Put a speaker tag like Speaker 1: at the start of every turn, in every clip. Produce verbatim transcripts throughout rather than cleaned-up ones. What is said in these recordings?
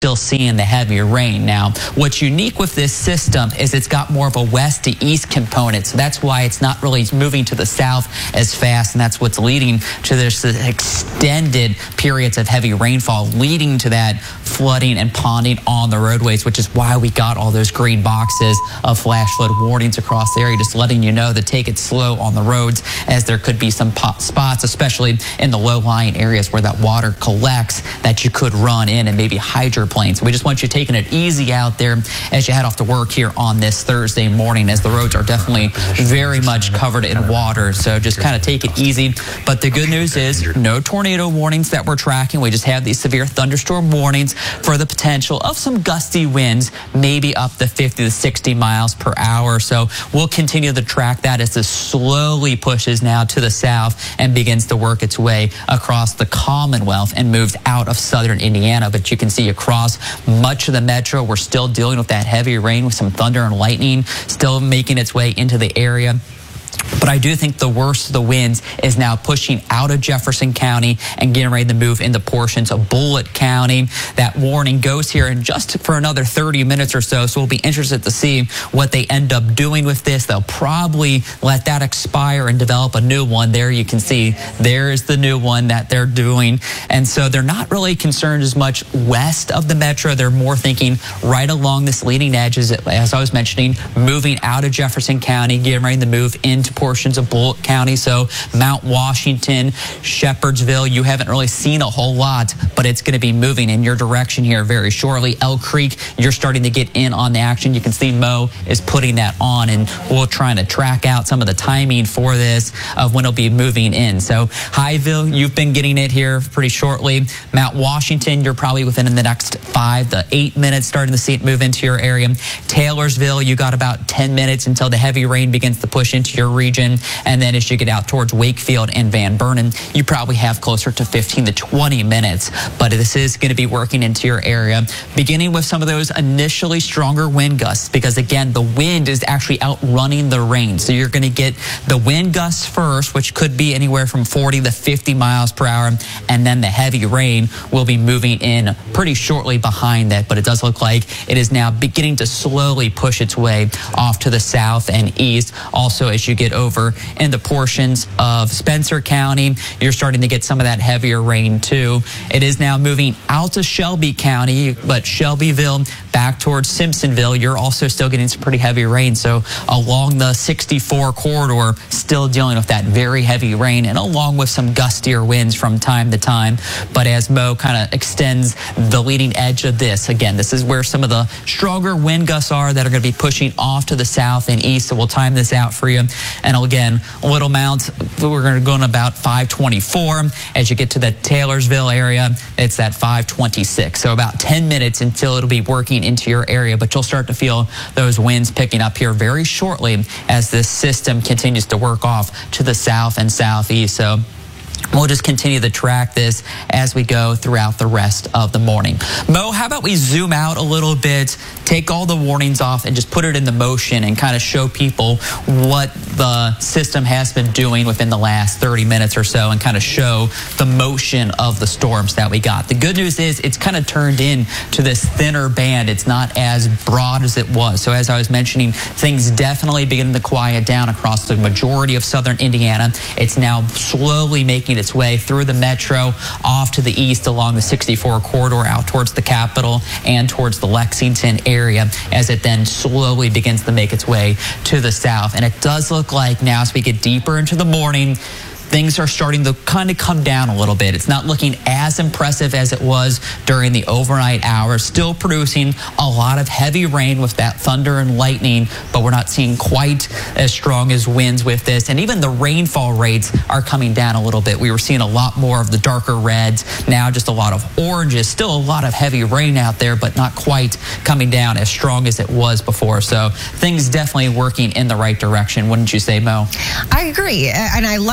Speaker 1: still seeing the heavier rain. Now, what's unique with this system is it's got more of a west to east component, so that's why it's not really moving to the south as fast, and that's what's leading to this extended periods of heavy rainfall, leading to that flooding and ponding on the roadways, which is why we got all those green boxes of flash flood warnings across the area, just letting you know to take it slow on the roads, as there could be some spots, especially in the low-lying areas where that water collects, that you could run in and maybe hydroplane. So we just want you taking it easy out there as you head off to work here on this Thursday morning, as the roads are definitely very much covered in water. So just kind of take it easy. But the good news is no tornado warnings that we're tracking. We just have these severe thunderstorm warnings for the potential of some gusty winds, maybe up to fifty to sixty miles per hour. So we'll continue to track that as this slowly pushes now to the south and begins to work its way across the Commonwealth and moves out of southern Indiana. But you can see across much of the metro, we're still dealing with that heavy rain with some thunder and lightning still making its way into the area. But I do think the worst of the winds is now pushing out of Jefferson County and getting ready to move into portions of Bullitt County. That warning goes here in just for another thirty minutes or so, so we'll be interested to see what they end up doing with this. They'll probably let that expire and develop a new one. There you can see there is the new one that they're doing. And so they're not really concerned as much west of the metro. They're more thinking right along this leading edge, as, as I was mentioning, moving out of Jefferson County, getting ready to move into portions of Bullitt County. So Mount Washington, Shepherdsville, you haven't really seen a whole lot, but it's going to be moving in your direction here very shortly. Elk Creek, you're starting to get in on the action. You can see Mo is putting that on, and we're trying to track out some of the timing for this of when it'll be moving in. So Highville, you've been getting it here pretty shortly. Mount Washington, you're probably within the next five to eight minutes starting to see it move into your area. Taylorsville, you got about ten minutes until the heavy rain begins to push into your region. And then as you get out towards Wakefield and Van Buren, you probably have closer to fifteen to twenty minutes. But this is going to be working into your area, beginning with some of those initially stronger wind gusts, because again, the wind is actually outrunning the rain. So you're going to get the wind gusts first, which could be anywhere from forty to fifty miles per hour. And then the heavy rain will be moving in pretty shortly behind that. But it does look like it is now beginning to slowly push its way off to the south and east. Also, as you get over in the portions of Spencer County, you're starting to get some of that heavier rain too. It is now moving out to Shelby County, but Shelbyville back towards Simpsonville, you're also still getting some pretty heavy rain. So along the sixty-four corridor, still dealing with that very heavy rain, and along with some gustier winds from time to time. But as Mo kind of extends the leading edge of this, again, this is where some of the stronger wind gusts are that are going to be pushing off to the south and east. So we'll time this out for you. And again, Little Mount, we're going to go in about five twenty-four. As you get to the Taylorsville area, it's at five twenty-six. So about ten minutes until it'll be working into your area. But you'll start to feel those winds picking up here very shortly as this system continues to work off to the south and southeast. So we'll just continue to track this as we go throughout the rest of the morning. Mo, how about we zoom out a little bit, take all the warnings off, and just put it into motion and kind of show people what the system has been doing within the last thirty minutes or so, and kind of show the motion of the storms that we got. The good news is it's kind of turned into this thinner band. It's not as broad as it was. So as I was mentioning, things definitely beginning to quiet down across the majority of southern Indiana. It's now slowly making its way through the metro off to the east along the sixty-four corridor out towards the Capitol and towards the Lexington area, as it then slowly begins to make its way to the south. And it does look like now, as we get deeper into the morning, things are starting to kind of come down a little bit. It's not looking as impressive as it was during the overnight hours, still producing a lot of heavy rain with that thunder and lightning, but we're not seeing quite as strong as winds with this. And even the rainfall rates are coming down a little bit. We were seeing a lot more of the darker reds, now just a lot of oranges, still a lot of heavy rain out there, but not quite coming down as strong as it was before. So things definitely working in the right direction, wouldn't you say, Mo?
Speaker 2: I agree, and I like to see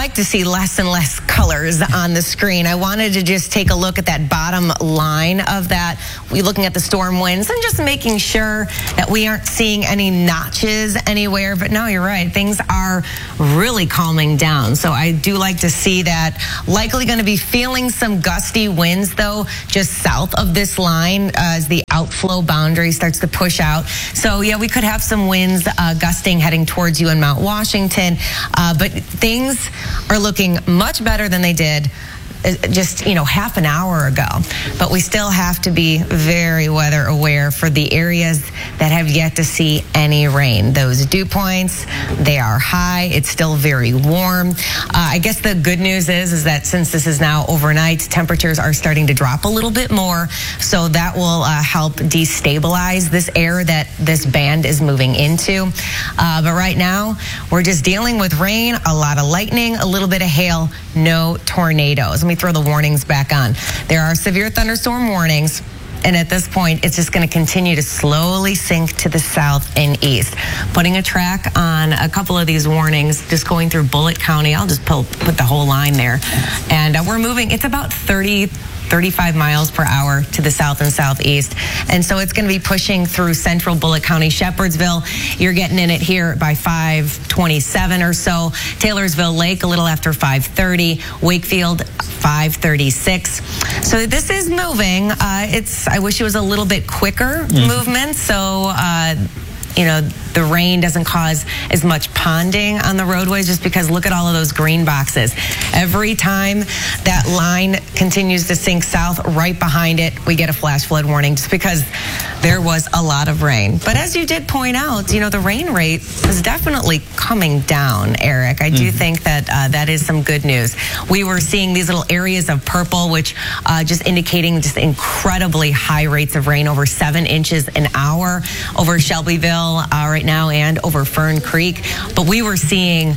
Speaker 2: less and less colors on the screen. I wanted to just take a look at that bottom line of that. We're looking at the storm winds and just making sure that we aren't seeing any notches anywhere. But no, you're right. Things are really calming down. So I do like to see that. Likely going to be feeling some gusty winds, though, just south of this line uh, as the outflow boundary starts to push out. So, yeah, we could have some winds uh, gusting heading towards you in Mount Washington. Uh, but things are looking much better than they did just, you know, half an hour ago. But we still have to be very weather aware for the areas that have yet to see any rain. Those dew points, they are high. It's still very warm. Uh, I guess the good news is, is that since this is now overnight, temperatures are starting to drop a little bit more. So that will uh, help destabilize this air that this band is moving into. Uh, but right now, we're just dealing with rain, a lot of lightning, a little bit of hail, no tornadoes. Let me throw the warnings back on. There are severe thunderstorm warnings. And at this point, it's just going to continue to slowly sink to the south and east. Putting a track on a couple of these warnings, just going through Bullitt County. I'll just pull, put the whole line there. And uh, we're moving, it's about thirty, thirty-five miles per hour to the south and southeast. And so it's going to be pushing through central Bullitt County, Shepherdsville. You're getting in it here by five twenty-seven or so. Taylorsville Lake a little after five thirty. Wakefield five thirty-six. So this is moving. Uh, it's, I wish it was a little bit quicker mm. movement. So, uh, you know, the rain doesn't cause as much ponding on the roadways, just because look at all of those green boxes. Every time that line continues to sink south, right behind it, we get a flash flood warning, just because there was a lot of rain. But as you did point out, you know, the rain rate is definitely coming down, Eric. I do mm-hmm. think that uh, that is some good news. We were seeing these little areas of purple, which uh, just indicating just incredibly high rates of rain, over seven inches an hour over Shelbyville uh, right now and over Fern Creek. But we were seeing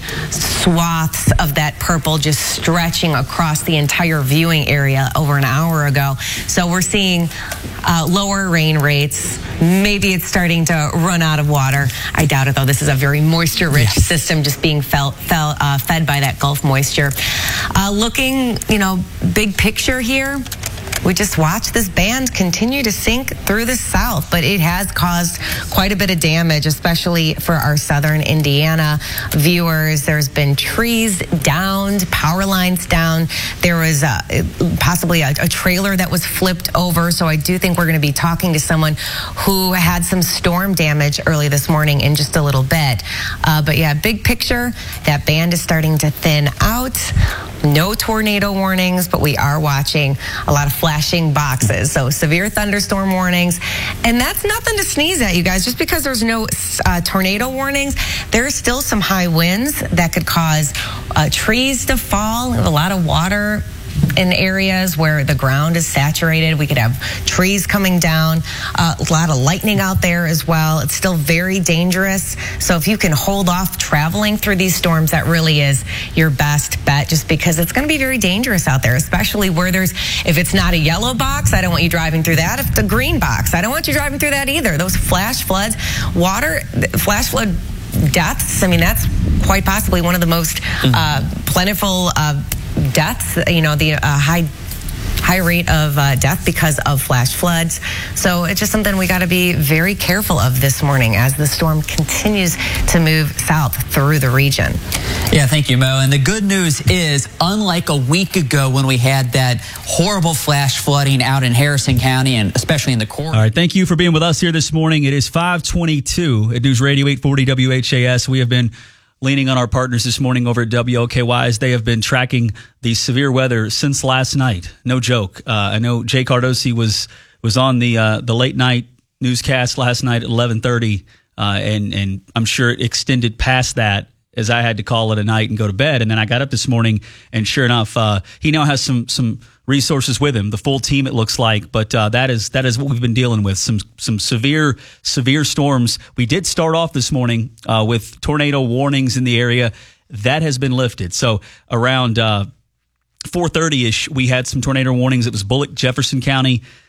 Speaker 2: swaths of that purple just stretching across the entire viewing area over an hour ago. So we're seeing uh, lower rain rates. Maybe it's starting to run out of water. I doubt it, though. This is a very moisture-rich yes. system just being felt, felt, uh, fed by that Gulf moisture. Uh, looking, you know, big picture here, we just watch this band continue to sink through the south, but it has caused quite a bit of damage, especially for our southern Indiana viewers. There's been trees downed, power lines down. There was a, possibly a, a trailer that was flipped over. So I do think we're going to be talking to someone who had some storm damage early this morning in just a little bit. Uh, but yeah, big picture, that band is starting to thin out. No tornado warnings, but we are watching a lot of flashing boxes. So severe thunderstorm warnings. And that's nothing to sneeze at, you guys. Just because there's no uh, tornado warnings, there's still some high winds that could cause uh, trees to fall. A lot of water in areas where the ground is saturated. We could have trees coming down, uh, a lot of lightning out there as well. It's still very dangerous. So if you can hold off traveling through these storms, that really is your best bet, just because it's going to be very dangerous out there, especially where there's, if it's not a yellow box, I don't want you driving through that. If it's a green box, I don't want you driving through that either. Those flash floods, water, flash flood deaths, I mean, that's quite possibly one of the most uh, plentiful uh, deaths, you know, the uh, high high rate of uh, death because of flash floods. So it's just something we got to be very careful of this morning as the storm continues to move south through the region.
Speaker 1: Yeah, thank you, Mo. And the good news is, unlike a week ago when we had that horrible flash flooding out in Harrison County and especially in the core.
Speaker 3: All right, thank you for being with us here this morning. It is five twenty-two at News Radio eight forty W H A S. We have been leaning on our partners this morning over at W L K Y as they have been tracking the severe weather since last night. No joke. Uh, I know Jay Cardosi was was on the uh, the late night newscast last night at eleven thirty, uh, and and I'm sure it extended past that as I had to call it a night and go to bed. And then I got up this morning, and sure enough, uh, he now has some some resources with him, the full team it looks like. But uh, that is that is what we've been dealing with, some some severe, severe storms. We did start off this morning uh, with tornado warnings in the area. That has been lifted. So around uh, four thirty-ish, we had some tornado warnings. It was Bullock, Jefferson County,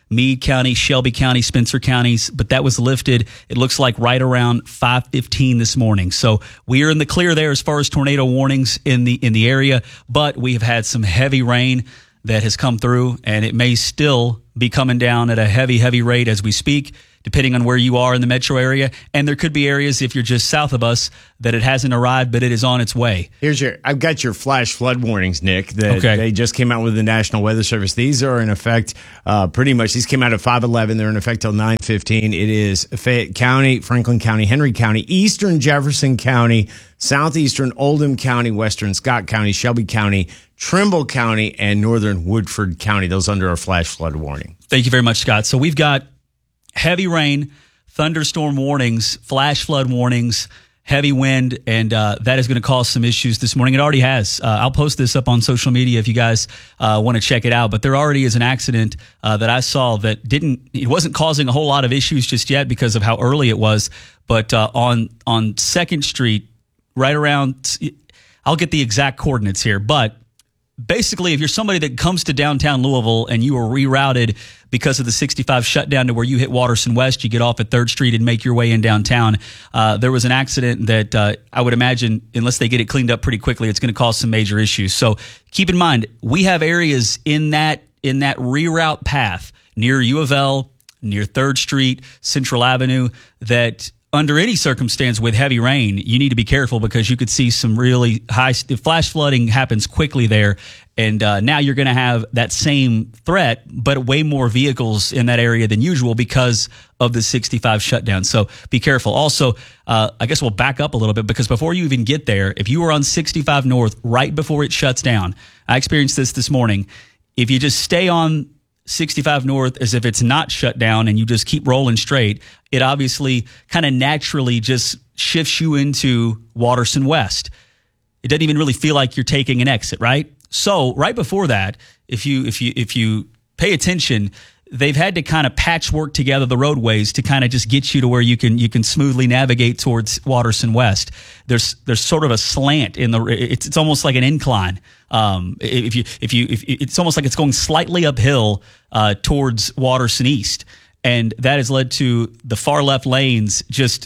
Speaker 3: Meade County, Shelby County, Spencer counties, but that was lifted, it looks like right around five fifteen this morning. So we are in the clear there as far as tornado warnings in the in the area, but we have had some heavy rain that has come through, and it may still be coming down at a heavy, heavy rate as we speak, depending on where you are in the metro area. And there could be areas, if you're just south of us, that it hasn't arrived, but it is on its way.
Speaker 4: Here's your, I've got your flash flood warnings, Nick, that
Speaker 3: Okay.
Speaker 4: they just came out with the National Weather Service. These are in effect, uh, pretty much, these came out at five eleven. They're in effect till nine fifteen. It is Fayette County, Franklin County, Henry County, Eastern Jefferson County, Southeastern Oldham County, Western Scott County, Shelby County, Trimble County, and Northern Woodford County. Those under our flash flood warning.
Speaker 3: Thank you very much, Scott. So we've got heavy rain, thunderstorm warnings, flash flood warnings, heavy wind, and uh, that is going to cause some issues this morning. It already has. Uh, I'll post this up on social media if you guys uh, want to check it out. But there already is an accident uh, that I saw that didn't, it wasn't causing a whole lot of issues just yet because of how early it was. But uh, on on Second Street, right around, I'll get the exact coordinates here, but basically, if you're somebody that comes to downtown Louisville and you are rerouted because of the sixty-five shutdown to where you hit Watterson West, you get off at Third Street and make your way in downtown. Uh, there was an accident that uh, I would imagine, unless they get it cleaned up pretty quickly, it's going to cause some major issues. So keep in mind, we have areas in that in that reroute path near U of L, near Third Street, Central Avenue, that under any circumstance with heavy rain, you need to be careful because you could see some really high flash flooding happens quickly there. And uh, now you're going to have that same threat, but way more vehicles in that area than usual because of the sixty-five shutdown. So be careful. Also, uh, I guess we'll back up a little bit because before you even get there, if you were on sixty-five North right before it shuts down, I experienced this this morning. If you just stay on sixty-five North as if it's not shut down and you just keep rolling straight, it obviously kind of naturally just shifts you into Watterson West. It doesn't even really feel like you're taking an exit, right? So right before that, if you if you if you pay attention, they've had to kind of patchwork together the roadways to kind of just get you to where you can you can smoothly navigate towards Watterson West. There's there's sort of a slant in the it's it's almost like an incline. Um, if you if you if it's almost like it's going slightly uphill uh, towards Watterson East, and that has led to the far left lanes just.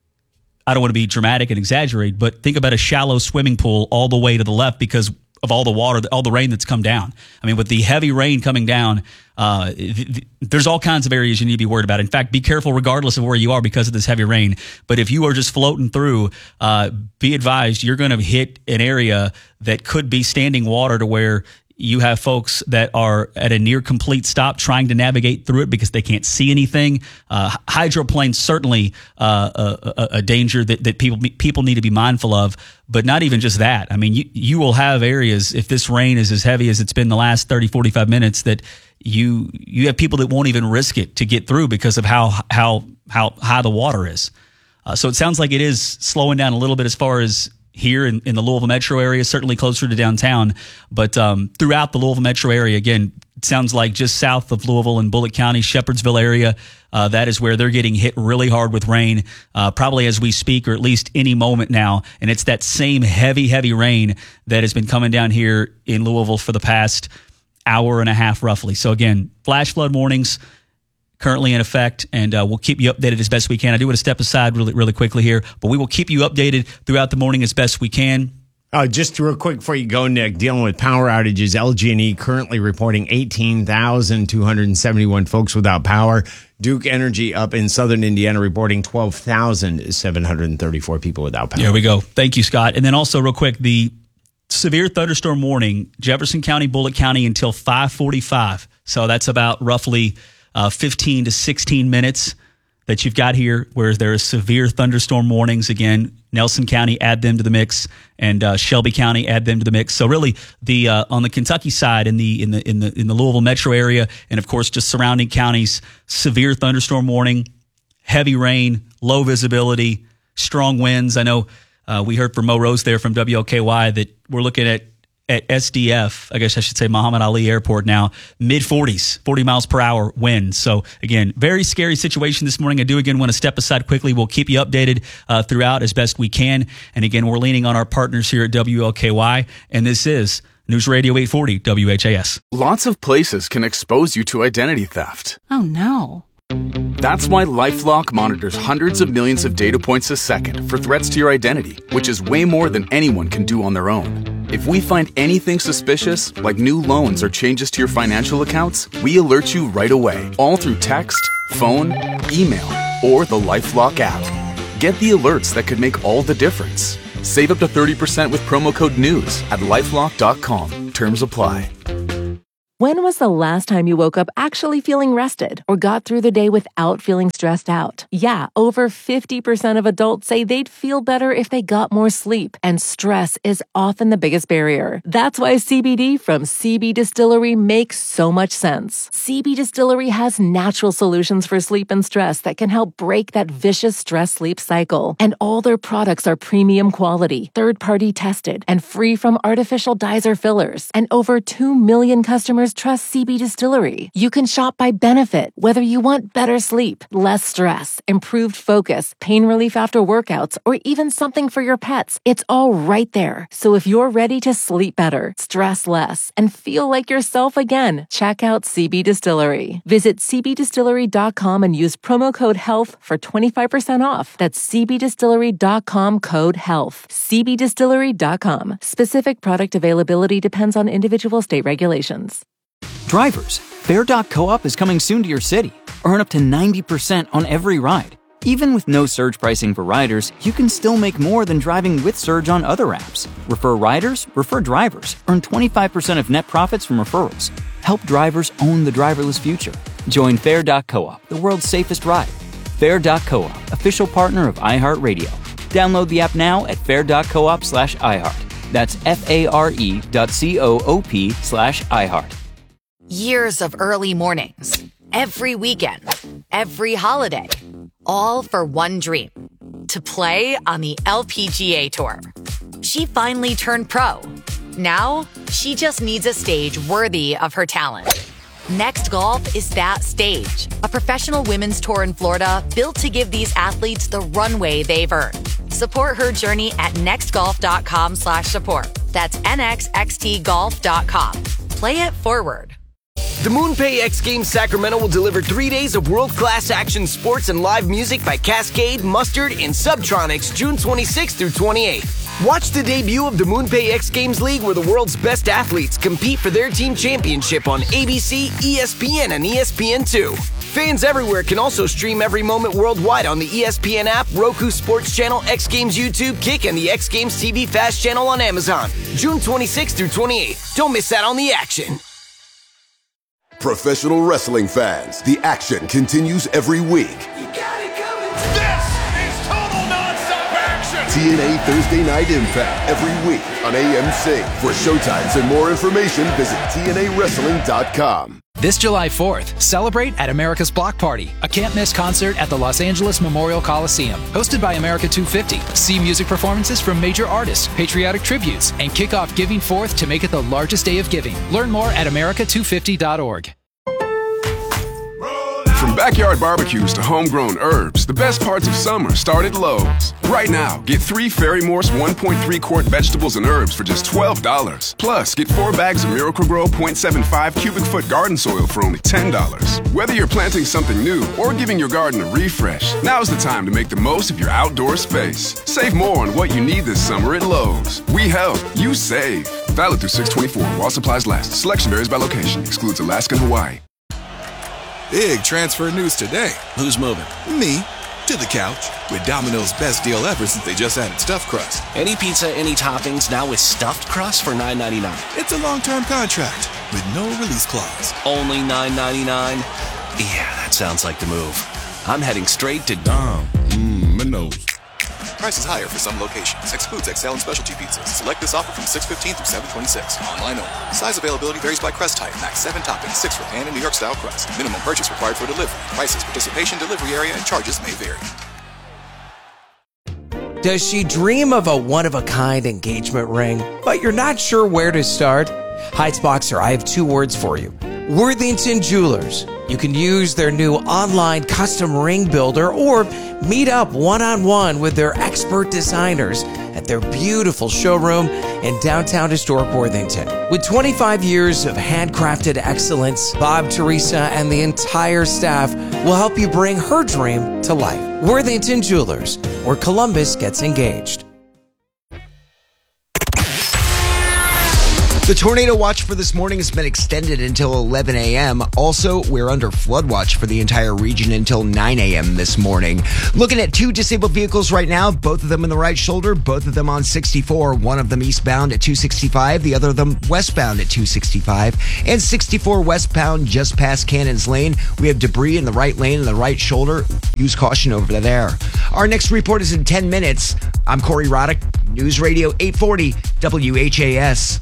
Speaker 3: I don't want to be dramatic and exaggerate, but think about a shallow swimming pool all the way to the left because of all the water, all the rain that's come down. I mean, with the heavy rain coming down, uh, th- th- there's all kinds of areas you need to be worried about. In fact, be careful regardless of where you are because of this heavy rain. But if you are just floating through, uh, be advised you're going to hit an area that could be standing water to where you have folks that are at a near complete stop trying to navigate through it because they can't see anything. Uh, hydroplanes certainly uh, a, a, a danger that, that people people need to be mindful of, but not even just that. I mean, you, you will have areas, if this rain is as heavy as it's been the last thirty, forty-five minutes, that you you have people that won't even risk it to get through because of how how how high the water is. Uh, so it sounds like it is slowing down a little bit as far as here in, in the Louisville metro area, certainly closer to downtown, but um, throughout the Louisville metro area, again, it sounds like just south of Louisville in Bullitt County, Shepherdsville area, uh, that is where they're getting hit really hard with rain, uh, probably as we speak, or at least any moment now. And it's that same heavy, heavy rain that has been coming down here in Louisville for the past hour and a half, roughly. So again, flash flood warnings currently in effect, and uh, we'll keep you updated as best we can. I do want to step aside really, really quickly here, but we will keep you updated throughout the morning as best we can.
Speaker 4: Uh, just real quick before you go, Nick, dealing with power outages, L G and E currently reporting eighteen thousand two hundred seventy-one folks without power. Duke Energy up in southern Indiana reporting twelve thousand seven hundred thirty-four people without power.
Speaker 3: There we go. Thank you, Scott. And then also real quick, the severe thunderstorm warning, Jefferson County, Bullitt County until five forty-five. So that's about roughly Uh, fifteen to sixteen minutes that you've got here, where there is severe thunderstorm warnings. Again, Nelson County, add them to the mix, and uh, Shelby County, add them to the mix. So really, the uh, on the Kentucky side, in the in the in the in the Louisville metro area, and of course just surrounding counties, severe thunderstorm warning, heavy rain, low visibility, strong winds. I know uh, we heard from Mo Rose there from W L K Y that we're looking at. At S D F, I guess I should say Muhammad Ali Airport now, mid forties, forty miles per hour wind. So again, very scary situation this morning. I do again want to step aside quickly. We'll keep you updated uh, throughout as best we can. And again, we're leaning on our partners here at W L K Y. And this is News Radio eight forty W H A S.
Speaker 5: Lots of places can expose you to identity theft.
Speaker 6: Oh no.
Speaker 5: That's why LifeLock monitors hundreds of millions of data points a second for threats to your identity, which is way more than anyone can do on their own. If we find anything suspicious, like new loans or changes to your financial accounts, we alert you right away, all through text, phone, email, or the LifeLock app. Get the alerts that could make all the difference. Save up to thirty percent with promo code NEWS at lifelock dot com. Terms apply.
Speaker 7: When was the last time you woke up actually feeling rested or got through the day without feeling stressed out? Yeah, over fifty percent of adults say they'd feel better if they got more sleep, and stress is often the biggest barrier. That's why C B D from C B Distillery makes so much sense. C B Distillery has natural solutions for sleep and stress that can help break that vicious stress-sleep cycle. And all their products are premium quality, third-party tested, and free from artificial dyes or fillers. And over two million customers trust C B Distillery. You can shop by benefit, whether you want better sleep, less stress, improved focus, pain relief after workouts, or even something for your pets. It's all right there. So if you're ready to sleep better, stress less, and feel like yourself again, check out C B Distillery. Visit c b distillery dot com and use promo code HEALTH for twenty-five percent off. That's c b distillery dot com code HEALTH. c b distillery dot com. Specific product availability depends on individual state regulations.
Speaker 8: Drivers, Fare dot coop is coming soon to your city. Earn up to ninety percent on every ride. Even with no surge pricing for riders, you can still make more than driving with Surge on other apps. Refer riders, refer drivers. Earn twenty-five percent of net profits from referrals. Help drivers own the driverless future. Join Fare dot coop, the world's safest ride. Fare dot coop, official partner of iHeartRadio. Download the app now at fare dot coop slash iHeart. That's F-A-R-E dot C-O-O-P slash iHeart.
Speaker 9: Years of early mornings, every weekend, every holiday, all for one dream, to play on the L P G A Tour. She finally turned pro. Now, she just needs a stage worthy of her talent. Next Golf is that stage, a professional women's tour in Florida built to give these athletes the runway they've earned. Support her journey at next golf dot com slash support. That's N X X T golf dot com. Play it forward.
Speaker 10: The MoonPay X Games Sacramento will deliver three days of world-class action sports and live music by Cascade, Mustard, and Subtronics June twenty-sixth through twenty-eighth. Watch the debut of the MoonPay X Games League, where the world's best athletes compete for their team championship on A B C, E S P N, and E S P N two. Fans everywhere can also stream every moment worldwide on the E S P N app, Roku Sports Channel, X Games YouTube, Kick, and the X Games T V Fast Channel on Amazon. June twenty-sixth through twenty-eighth. Don't miss out on the action.
Speaker 11: Professional wrestling fans, the action continues every week.
Speaker 12: You got it coming. This is total nonstop action.
Speaker 11: T N A Thursday Night Impact every week on A M C. For showtimes and more information, visit T N A wrestling dot com.
Speaker 13: This July fourth, celebrate at America's Block Party, a can't-miss concert at the Los Angeles Memorial Coliseum. Hosted by America two fifty. See music performances from major artists, patriotic tributes, and kick off Giving Fourth to make it the largest day of giving. Learn more at america two fifty dot org.
Speaker 14: From backyard barbecues to homegrown herbs, the best parts of summer start at Lowe's. Right now, get three Ferry Morse one point three quart vegetables and herbs for just twelve dollars. Plus, get four bags of Miracle-Gro point seven five cubic foot garden soil for only ten dollars. Whether you're planting something new or giving your garden a refresh, now's the time to make the most of your outdoor space. Save more on what you need this summer at Lowe's. We help, you save. Valid through six twenty-four while supplies last. Selection varies by location. Excludes Alaska and Hawaii.
Speaker 15: Big transfer news today. Who's moving? Me. To the couch. With Domino's best deal ever since they just added stuffed crust.
Speaker 16: Any pizza, any toppings, now with stuffed crust for nine ninety-nine.
Speaker 15: It's a long-term contract with no release clause.
Speaker 16: Only nine ninety-nine? Yeah, that sounds like the move. I'm heading straight to Dom.
Speaker 15: Mmm, Minos. Prices higher for some locations. Excludes X L and specialty pizzas. Select this offer from six fifteen through seven twenty-six. Online only. Size availability varies by crust type. Max seven toppings, six for pan and New York style crust. Minimum purchase required for delivery. Prices, participation, delivery area, and charges may vary.
Speaker 17: Does she dream of a one-of-a-kind engagement ring, but you're not sure where to start? Heights Boxer, I have two words for you. Worthington Jewelers. You can use their new online custom ring builder or meet up one-on-one with their expert designers at at their beautiful showroom in downtown historic Worthington. With twenty-five years of handcrafted excellence, Bob, Teresa, and the entire staff will help you bring her dream to life. Worthington Jewelers, where Columbus gets engaged.
Speaker 6: The tornado watch for this morning has been extended until eleven a.m. Also, we're under flood watch for the entire region until nine a.m. this morning. Looking at two disabled vehicles right now, both of them in the right shoulder, both of them on sixty-four, one of them eastbound at two sixty-five, the other of them westbound at two sixty-five, and sixty-four westbound just past Cannons Lane. We have debris in the right lane and the right shoulder. Use caution over there. Our next report is in ten minutes. I'm Corey Roddick, News Radio eight forty W H A S.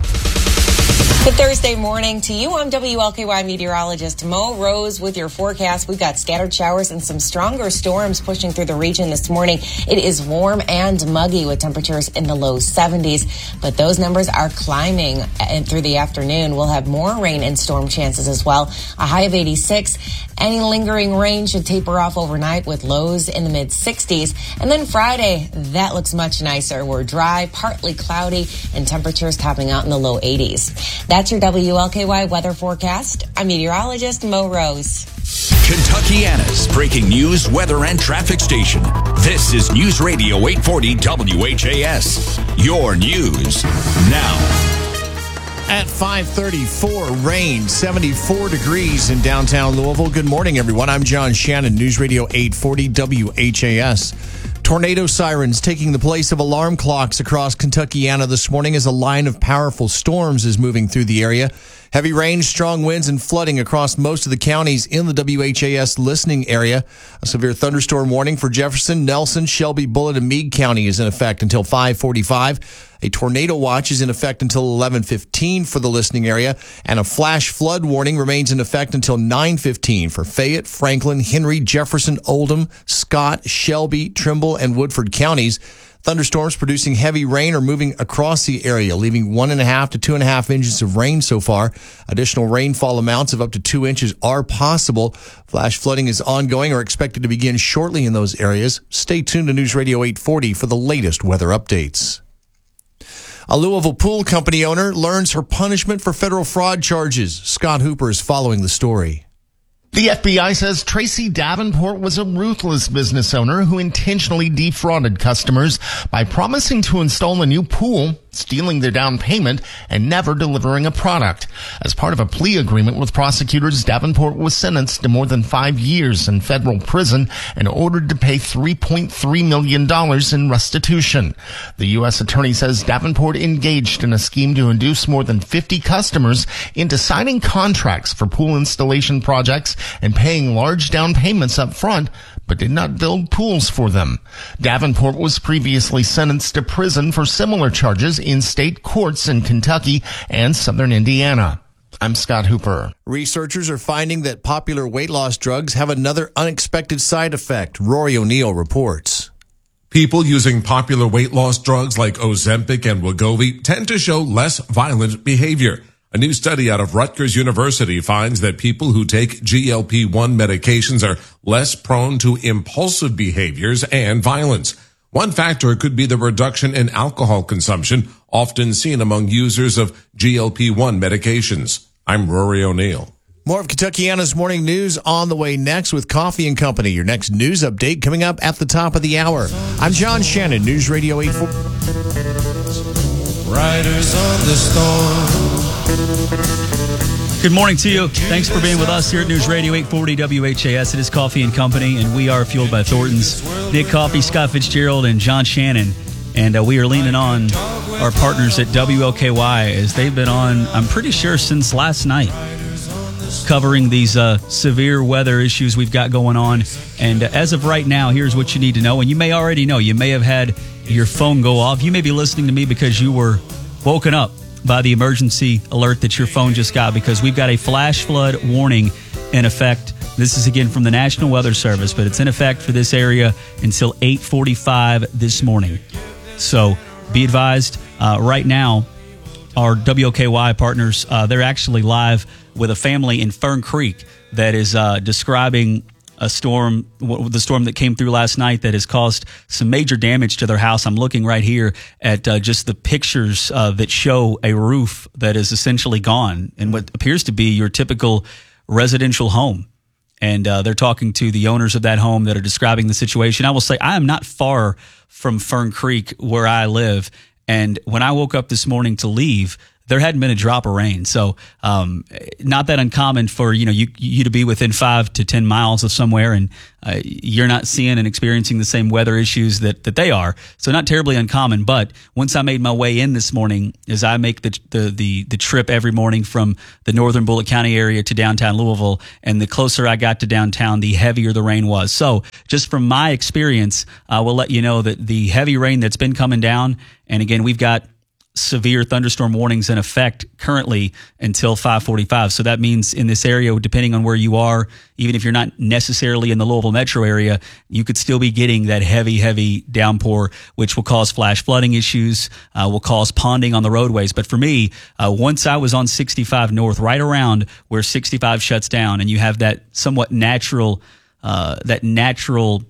Speaker 18: Good Thursday morning to you. I'm W L K Y meteorologist Mo Rose with your forecast. We've got scattered showers and some stronger storms pushing through the region this morning. It is warm and muggy with temperatures in the low seventies, but those numbers are climbing through the afternoon. We'll have more rain and storm chances as well. A high of eighty-six. Any lingering rain should taper off overnight with lows in the mid sixties. And then Friday, that looks much nicer. We're dry, partly cloudy, and temperatures topping out in the low eighties. That's your W L K Y weather forecast. I'm meteorologist Mo Rose.
Speaker 19: Kentuckiana's breaking news, weather, and traffic station. This is News Radio eight forty W H A S. Your news now.
Speaker 4: At five thirty-four, rain, seventy-four degrees in downtown Louisville. Good morning, everyone. I'm John Shannon, News Radio eight forty W H A S. Tornado sirens taking the place of alarm clocks across Kentuckiana this morning as a line of powerful storms is moving through the area. Heavy rain, strong winds, and flooding across most of the counties in the W H A S listening area. A severe thunderstorm warning for Jefferson, Nelson, Shelby, Bullitt, and Meade County is in effect until five forty-five. A tornado watch is in effect until eleven fifteen for the listening area, and a flash flood warning remains in effect until nine fifteen for Fayette, Franklin, Henry, Jefferson, Oldham, Scott, Shelby, Trimble, and Woodford counties. Thunderstorms producing heavy rain are moving across the area, leaving one and a half to two and a half inches of rain so far. Additional rainfall amounts of up to two inches are possible. Flash flooding is ongoing or expected to begin shortly in those areas. Stay tuned to News Radio eight forty for the latest weather updates. A Louisville pool company owner learns her punishment for federal fraud charges. Scott Hooper is following the story.
Speaker 20: The F B I says Tracy Davenport was a ruthless business owner who intentionally defrauded customers by promising to install a new pool, stealing their down payment, and never delivering a product. As part of a plea agreement with prosecutors, Davenport was sentenced to more than five years in federal prison and ordered to pay three point three million dollars in restitution. The U S attorney says Davenport engaged in a scheme to induce more than fifty customers into signing contracts for pool installation projects and paying large down payments up front, but did not build pools for them. Davenport was previously sentenced to prison for similar charges in state courts in Kentucky and southern Indiana. I'm Scott Hooper.
Speaker 4: Researchers are finding that popular weight loss drugs have another unexpected side effect. Rory O'Neill reports.
Speaker 21: People using popular weight loss drugs like Ozempic and Wegovy tend to show less violent behavior. A new study out of Rutgers University finds that people who take G L P one medications are less prone to impulsive behaviors and violence. One factor could be the reduction in alcohol consumption, often seen among users of G L P one medications. I'm Rory O'Neill.
Speaker 4: More of Kentuckiana's morning news on the way next with Coffee and Company. Your next news update coming up at the top of the hour. I'm John Shannon, News Radio eight forty.
Speaker 22: Riders on the storm.
Speaker 3: Good morning to you. Thanks for being with us here at News Radio eight forty W H A S. It is Coffee and Company, and we are fueled by Thornton's. Nick Coffey, Scott Fitzgerald, and John Shannon. And uh, we are leaning on our partners at W L K Y as they've been on, I'm pretty sure, since last night, covering these uh, severe weather issues we've got going on. And uh, as of right now, here's what you need to know. And you may already know. You may have had your phone go off. You may be listening to me because you were woken up by the emergency alert that your phone just got, because we've got a flash flood warning in effect. This is again from the National Weather Service, but it's in effect for this area until eight forty-five this morning. So be advised, uh, right now, our W L K Y partners, uh, they're actually live with a family in Fern Creek that is uh, describing a storm, the storm that came through last night that has caused some major damage to their house. I'm looking right here at uh, just the pictures uh, that show a roof that is essentially gone in what appears to be your typical residential home. And uh, they're talking to the owners of that home that are describing the situation. I will say I am not far from Fern Creek where I live. And when I woke up this morning to leave, there hadn't been a drop of rain. So um, not that uncommon for, you know, you, you to be within five to ten miles of somewhere and uh, you're not seeing and experiencing the same weather issues that, that they are. So not terribly uncommon. But once I made my way in this morning, as I make the, the, the, the trip every morning from the northern Bullitt County area to downtown Louisville, and the closer I got to downtown, the heavier the rain was. So just from my experience, I will let you know that the heavy rain that's been coming down, and again, we've got severe thunderstorm warnings in effect currently until five forty-five. So that means in this area, depending on where you are, even if you're not necessarily in the Louisville metro area, you could still be getting that heavy, heavy downpour, which will cause flash flooding issues, uh, will cause ponding on the roadways. But for me, uh, once I was on sixty-five North, right around where sixty-five shuts down, and you have that somewhat natural, uh, that natural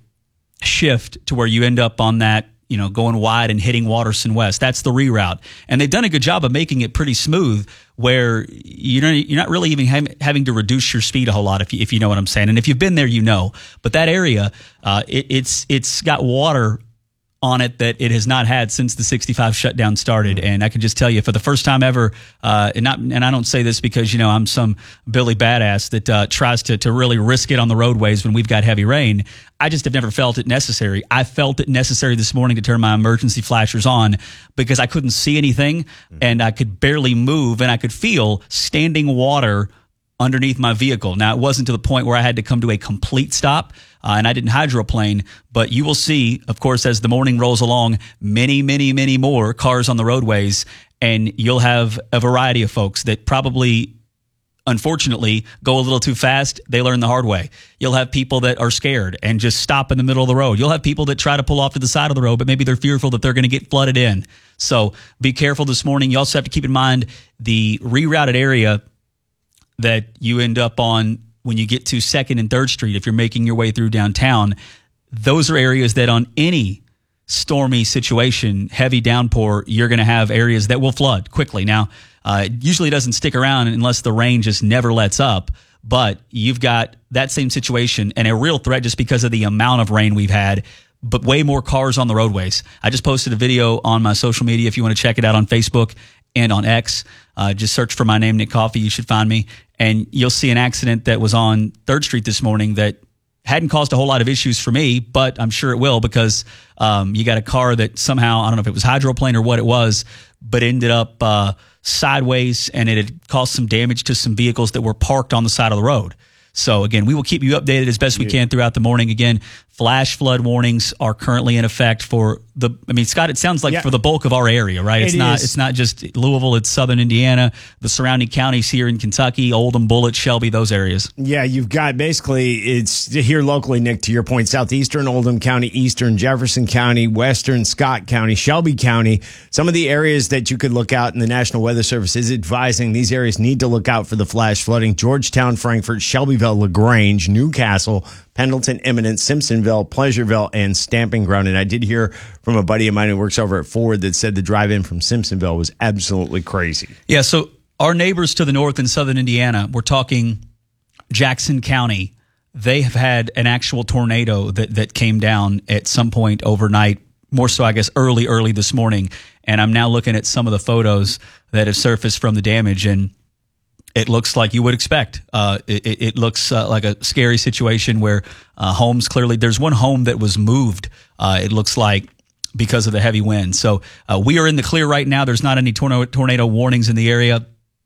Speaker 3: shift to where you end up on that, you know, going wide and hitting Waterson West. That's the reroute. And they've done a good job of making it pretty smooth where you don't, you're not really even ha- having to reduce your speed a whole lot, if you, if you know what I'm saying. And if you've been there, you know. But that area, uh, it, it's it's got water on it that it has not had since the sixty-five shutdown started. And I can just tell you, for the first time ever, uh, and not, and I don't say this because, you know, I'm some Billy badass that uh, tries to, to really risk it on the roadways when we've got heavy rain. I just have never felt it necessary. I felt it necessary this morning to turn my emergency flashers on because I couldn't see anything and I could barely move, and I could feel standing water underneath my vehicle. Now, it wasn't to the point where I had to come to a complete stop, uh, and I didn't hydroplane, but you will see, of course, as the morning rolls along, many, many, many more cars on the roadways, and you'll have a variety of folks that probably, unfortunately, go a little too fast. They learn the hard way. You'll have people that are scared and just stop in the middle of the road. You'll have people that try to pull off to the side of the road, but maybe they're fearful that they're going to get flooded in. So be careful this morning. You also have to keep in mind the rerouted area that you end up on when you get to second and third Street, if you're making your way through downtown. Those are areas that on any stormy situation, heavy downpour, you're going to have areas that will flood quickly. Now, uh, it usually doesn't stick around unless the rain just never lets up, but you've got that same situation and a real threat just because of the amount of rain we've had, but way more cars on the roadways. I just posted a video on my social media if you want to check it out on Facebook and on X. Uh, just search for my name, Nick Coffey. You should find me. And you'll see an accident that was on third Street this morning that hadn't caused a whole lot of issues for me, but I'm sure it will because um, you got a car that somehow, I don't know if it was hydroplane or what it was, but ended up uh, sideways, and it had caused some damage to some vehicles that were parked on the side of the road. So, again, we will keep you updated as best we can throughout the morning. Again, flash flood warnings are currently in effect for the, I mean, Scott, it sounds like
Speaker 4: yeah.
Speaker 3: for the bulk of our area, right? It's
Speaker 4: it
Speaker 3: not
Speaker 4: is.
Speaker 3: It's not just Louisville, it's southern Indiana, the surrounding counties here in Kentucky, Oldham, Bullitt, Shelby, those areas.
Speaker 4: Yeah, you've got basically, it's here locally, Nick, to your point, southeastern Oldham County, eastern Jefferson County, western Scott County, Shelby County. Some of the areas that you could look out, and the National Weather Service is advising these areas need to look out for the flash flooding. Georgetown, Frankfort, Shelbyville, LaGrange, Newcastle, Pendleton, Eminence, Simpsonville, Pleasureville, and Stamping Ground. And I did hear from a buddy of mine who works over at Ford that said the drive-in from Simpsonville was absolutely crazy.
Speaker 3: Yeah, so our neighbors to the north in southern Indiana, we're talking Jackson County. They have had an actual tornado that, that came down at some point overnight, more so, I guess, early, early this morning. And I'm now looking at some of the photos that have surfaced from the damage, and it looks like you would expect. Uh, it, it looks uh, like a scary situation where uh, homes clearly, there's one home that was moved, uh, it looks like, because of the heavy wind. So uh, we are in the clear right now. There's not any tornado, tornado warnings in the area.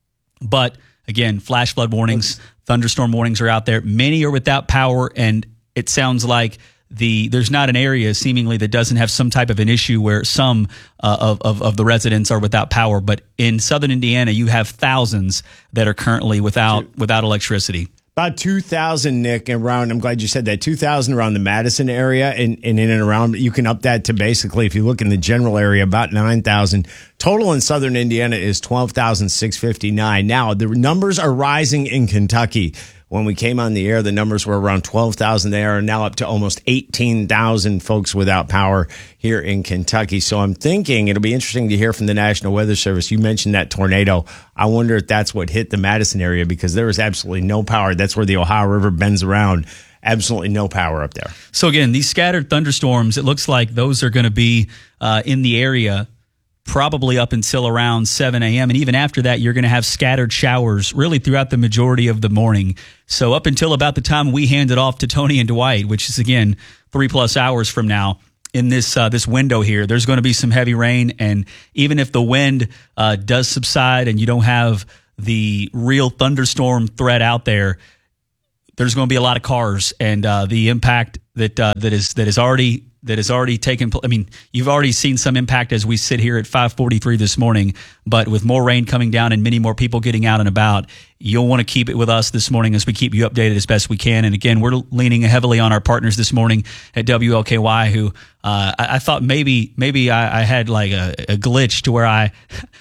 Speaker 3: But again, flash flood warnings, thunderstorm warnings are out there. Many are without power, and it sounds like the there's not an area seemingly that doesn't have some type of an issue where some uh, of, of, of the residents are without power. But in southern Indiana, you have thousands that are currently without without electricity.
Speaker 4: About two thousand, Nick, around, I'm glad you said that, two thousand around the Madison area and, and in and around. You can up that to basically, if you look in the general area, about nine thousand. Total in southern Indiana is twelve thousand six hundred fifty-nine. Now, the numbers are rising in Kentucky. When we came on the air, the numbers were around twelve thousand. They are now up to almost eighteen thousand folks without power here in Kentucky. So I'm thinking it'll be interesting to hear from the National Weather Service. You mentioned that tornado. I wonder if that's what hit the Madison area, because there is absolutely no power. That's where the Ohio River bends around. Absolutely no power up there.
Speaker 3: So again, these scattered thunderstorms, it looks like those are going to be uh, in the area probably up until around seven a.m. And even after that, you're going to have scattered showers really throughout the majority of the morning. So up until about the time we hand it off to Tony and Dwight, which is, again, three plus hours from now, in this uh, this window here, there's going to be some heavy rain. And even if the wind uh, does subside and you don't have the real thunderstorm threat out there, there's going to be a lot of cars, and uh, the impact that uh, that is that is already that has already taken place. I mean, you've already seen some impact as we sit here at five forty-three this morning, but with more rain coming down and many more people getting out and about, you'll want to keep it with us this morning as we keep you updated as best we can. And again, we're leaning heavily on our partners this morning at W L K Y, who uh, I, I thought maybe maybe I, I had like a, a glitch to where I,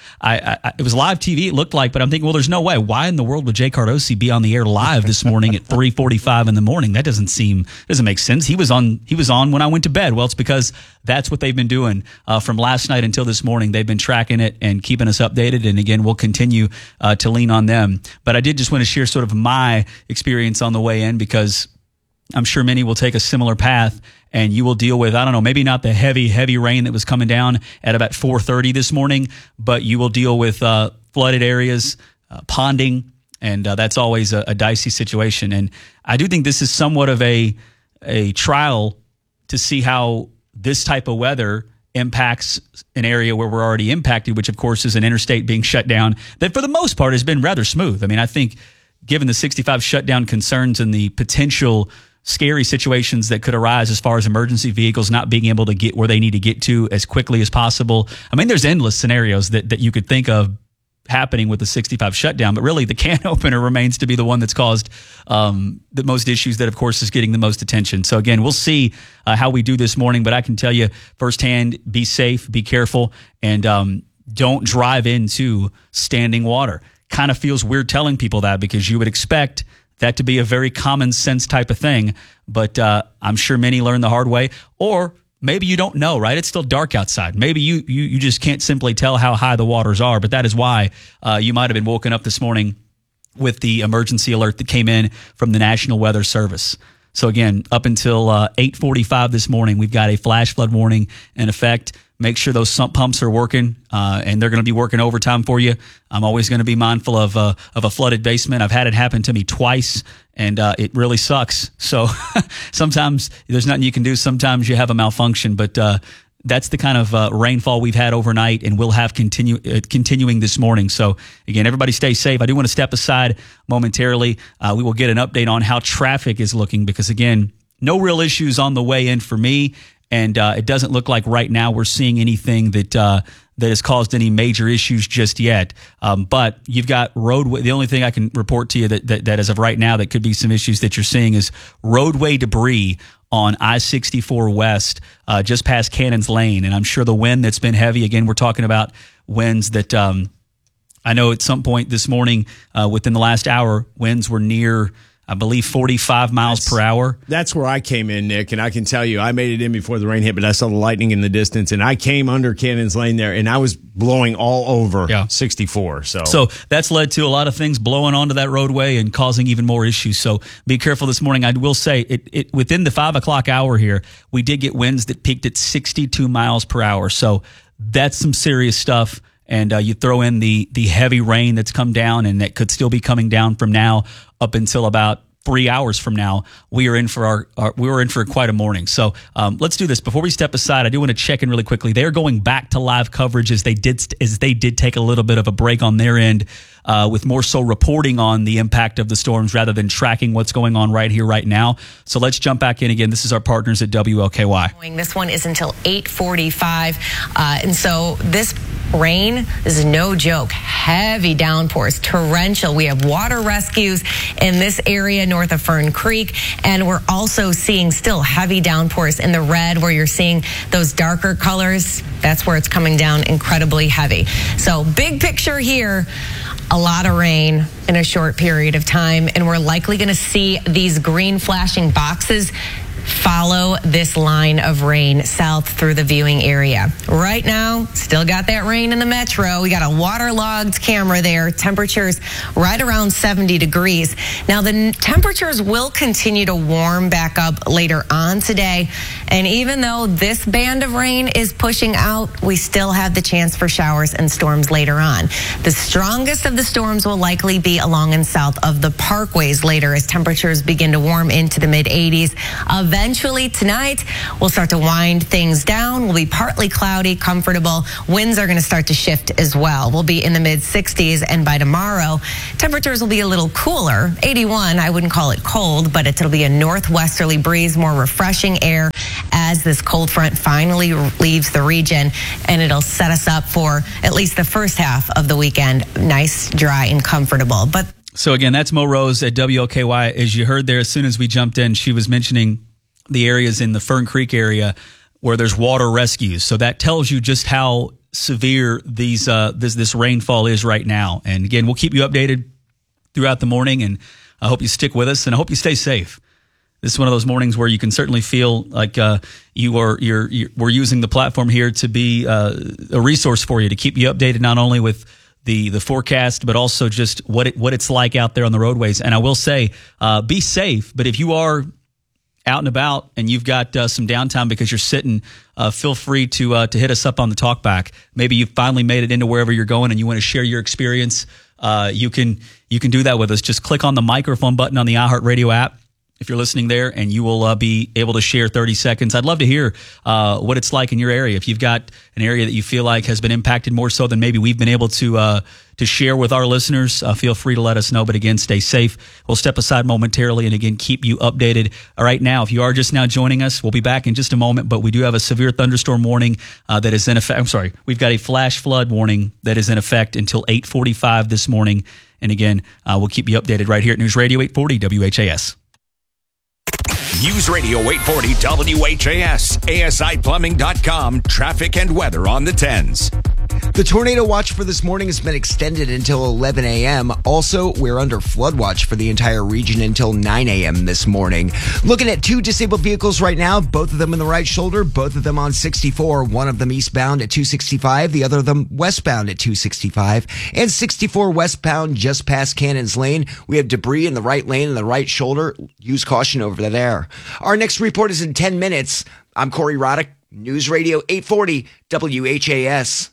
Speaker 3: I, I it was live T V, it looked like, but I'm thinking, well, there's no way. Why in the world would Jay Cardosi be on the air live this morning at three forty-five in the morning? That doesn't seem doesn't make sense. He was on he was on when I went to bed. Well, it's because that's what they've been doing uh, from last night until this morning. They've been tracking it and keeping us updated. And again, we'll continue uh, to lean on them. But I did just want to share sort of my experience on the way in, because I'm sure many will take a similar path, and you will deal with, I don't know, maybe not the heavy, heavy rain that was coming down at about four thirty this morning, but you will deal with uh, flooded areas, uh, ponding, and uh, that's always a, a dicey situation. And I do think this is somewhat of a a trial to see how this type of weather impacts an area where we're already impacted, which of course is an interstate being shut down that for the most part has been rather smooth. I mean, I think given the sixty-five shutdown concerns and the potential scary situations that could arise as far as emergency vehicles not being able to get where they need to get to as quickly as possible. I mean, there's endless scenarios that, that you could think of happening with the sixty-five shutdown, but really the can opener remains to be the one that's caused um, the most issues, that of course is getting the most attention. So again, we'll see uh, how we do this morning, but I can tell you firsthand, be safe, be careful, and um, don't drive into standing water. Kind of feels weird telling people that, because you would expect that to be a very common sense type of thing, but uh, I'm sure many learn the hard way, or maybe you don't know, right? It's still dark outside. Maybe you you, you just can't simply tell how high the waters are, but that is why uh, you might have been woken up this morning with the emergency alert that came in from the National Weather Service. So again, up until uh, eight forty-five this morning, we've got a flash flood warning in effect. Make sure those sump pumps are working, uh, and they're going to be working overtime for you. I'm always going to be mindful of uh, of a flooded basement. I've had it happen to me twice, and uh, it really sucks. So sometimes there's nothing you can do. Sometimes you have a malfunction, but uh, that's the kind of uh, rainfall we've had overnight, and we'll have continue uh, continuing this morning. So again, everybody stay safe. I do want to step aside momentarily. Uh, we will get an update on how traffic is looking, because again, no real issues on the way in for me. And uh, it doesn't look like right now we're seeing anything that uh, that has caused any major issues just yet. Um, but you've got roadway. The only thing I can report to you that, that, that as of right now that could be some issues that you're seeing is roadway debris on I sixty-four West, uh, just past Cannons Lane. And I'm sure the wind that's been heavy, again, we're talking about winds that um, I know at some point this morning, uh, within the last hour, winds were near, I believe, forty-five miles
Speaker 4: that's,
Speaker 3: per hour.
Speaker 4: That's where I came in, Nick, and I can tell you, I made it in before the rain hit, but I saw the lightning in the distance, and I came under Cannons Lane there, and I was blowing all over yeah. sixty-four. So.
Speaker 3: so that's led to a lot of things blowing onto that roadway and causing even more issues. So be careful this morning. I will say, it, it within the five o'clock hour here, we did get winds that peaked at sixty-two miles per hour. So that's some serious stuff. And uh, you throw in the the heavy rain that's come down, and that could still be coming down from now up until about three hours from now. We are in for our, our we were in for quite a morning. So um, let's do this. Before we step aside, I do want to check in really quickly. They are going back to live coverage as they did as they did take a little bit of a break on their end, uh, with more so reporting on the impact of the storms rather than tracking what's going on right here, right now. So let's jump back in again. This is our partners at W L K Y.
Speaker 18: This one is until eight forty-five, uh, and so this rain is no joke. Heavy downpours, torrential. We have water rescues in this area north of Fern Creek, and we're also seeing still heavy downpours in the red where you're seeing those darker colors. That's where it's coming down incredibly heavy. So big picture here. a lot of rain in a short period of time, and we're likely going to see these green flashing boxes follow this line of rain south through the viewing area. Right now, still got that rain in the metro. We got a waterlogged camera there. Temperatures right around seventy degrees. Now, the temperatures will continue to warm back up later on today. And even though this band of rain is pushing out, we still have the chance for showers and storms later on. The strongest of the storms will likely be along and south of the parkways later as temperatures begin to warm into the mid eighties. Eventually tonight, we'll start to wind things down. We'll be partly cloudy, comfortable. Winds are going to start to shift as well. We'll be in the mid sixties, and by tomorrow, temperatures will be a little cooler. eighty-one, I wouldn't call it cold, but it'll be a northwesterly breeze, more refreshing air as this cold front finally leaves the region, and it'll set us up for at least the first half of the weekend. Nice, dry, and comfortable. But
Speaker 3: so again, that's Mo Rose at W L K Y. As you heard there, as soon as we jumped in, she was mentioning the areas in the Fern Creek area where there's water rescues. So that tells you just how severe these uh, this this rainfall is right now. And again, we'll keep you updated throughout the morning, and I hope you stick with us, and I hope you stay safe. This is one of those mornings where you can certainly feel like uh, you are you're, you're we're using the platform here to be uh, a resource for you, to keep you updated not only with the the forecast, but also just what it what it's like out there on the roadways. And I will say, uh, be safe. But if you are out and about and you've got uh, some downtime because you're sitting, uh, feel free to uh, to hit us up on the talkback. Maybe you've finally made it into wherever you're going and you want to share your experience. Uh, you can you can do that with us. Just click on the microphone button on the iHeartRadio app if you're listening there, and you will uh, be able to share thirty seconds. I'd love to hear uh, what it's like in your area. If you've got an area that you feel like has been impacted more so than maybe we've been able to uh, to share with our listeners, uh, feel free to let us know. But again, stay safe. We'll step aside momentarily and again keep you updated. All right, now, if you are just now joining us, we'll be back in just a moment. But we do have a severe thunderstorm warning uh, that is in effect. I'm sorry, we've got a flash flood warning that is in effect until eight forty-five this morning. And again, uh, we'll keep you updated right here at News Radio eight forty W H A S.
Speaker 19: News Radio eight forty W H A S, A S I plumbing dot com, traffic and weather on the tens.
Speaker 6: The tornado watch for this morning has been extended until eleven a.m. Also, we're under flood watch for the entire region until nine a.m. this morning. Looking at two disabled vehicles right now, both of them in the right shoulder, both of them on sixty-four, one of them eastbound at two sixty-five, the other of them westbound at two sixty-five, and sixty-four westbound just past Cannons Lane. We have debris in the right lane and the right shoulder. Use caution over there. Our next report is in ten minutes. I'm Corey Roddick, News Radio eight forty W H A S.